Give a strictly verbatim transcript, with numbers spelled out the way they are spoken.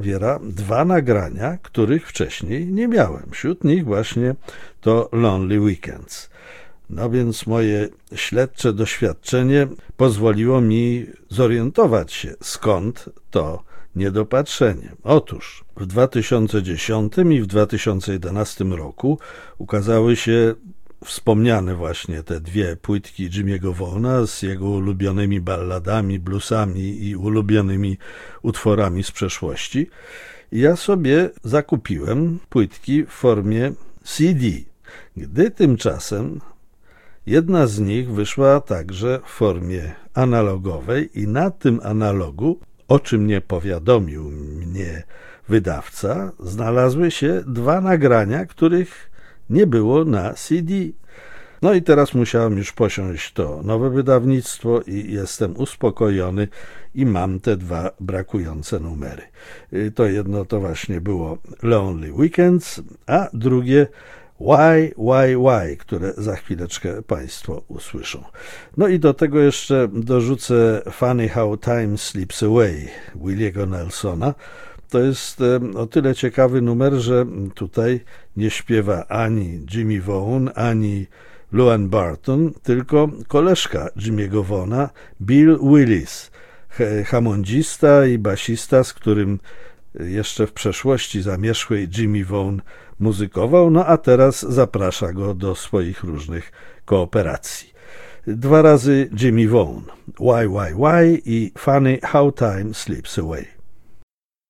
zawiera dwa nagrania, których wcześniej nie miałem. Wśród nich właśnie to Lonely Weekends. No więc moje śledcze doświadczenie pozwoliło mi zorientować się, skąd to niedopatrzenie. Otóż w dwa tysiące dziesiątym i w dwa tysiące jedenastym roku ukazały się wspomniane właśnie te dwie płytki Jimmy'ego Vaughna z jego ulubionymi balladami, bluesami i ulubionymi utworami z przeszłości. I ja sobie zakupiłem płytki w formie C D, gdy tymczasem jedna z nich wyszła także w formie analogowej i na tym analogu, o czym nie powiadomił mnie wydawca, znalazły się dwa nagrania, których nie było na C D. No i teraz musiałem już posiąść to nowe wydawnictwo i jestem uspokojony i mam te dwa brakujące numery. To jedno to właśnie było Lonely Weekends, a drugie Why, Why, Why, które za chwileczkę Państwo usłyszą. No i do tego jeszcze dorzucę Funny How Time Slips Away Williego Nelsona. To jest o tyle ciekawy numer, że tutaj nie śpiewa ani Jimmy Vaughan, ani Luan Barton, tylko koleżka Jimmy'ego Vaughna, Bill Willis, hamondzista i basista, z którym jeszcze w przeszłości zamierzchłej Jimmy Vaughan muzykował, no a teraz zaprasza go do swoich różnych kooperacji. Dwa razy Jimmy Vaughan, Why, Why, Why i Funny How Time Slips Away.